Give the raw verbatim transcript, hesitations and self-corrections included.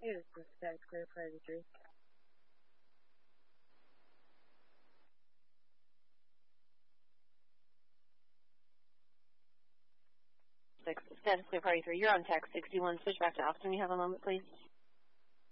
Hey, this is Status Clear Priority three. Six, Status Clear Party three. You're on text sixty-one. Switch back to Austin. You have a moment, please.